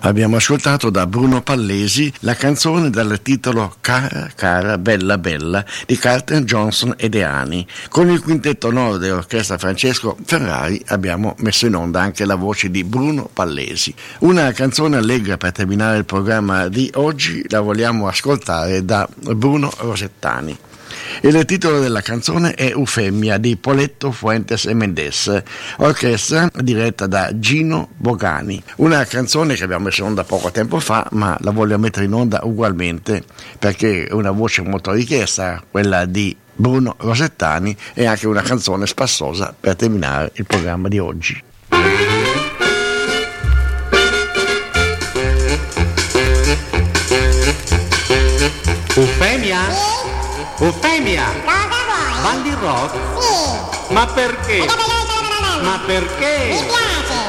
Abbiamo ascoltato da Bruno Pallesi la canzone dal titolo Cara, cara, bella, bella di Carlton Johnson e Deani. Con il quintetto Nord e l'orchestra Francesco Ferrari abbiamo messo in onda anche la voce di Bruno Pallesi. Una canzone allegra per terminare il programma di oggi, la vogliamo ascoltare da Bruno Rosettani. Il titolo della canzone è Eufemia di Poletto Fuentes e Mendes, orchestra diretta da Gino Bogani. Una canzone che abbiamo messo in onda poco tempo fa, ma la voglio mettere in onda ugualmente perché è una voce molto richiesta, quella di Bruno Rosettani, e anche una canzone spassosa per terminare il programma di oggi. Eufemia? Eufemia! Cosa vuoi? Balli rock? Sì! Ma perché? Ma perché? Mi piace!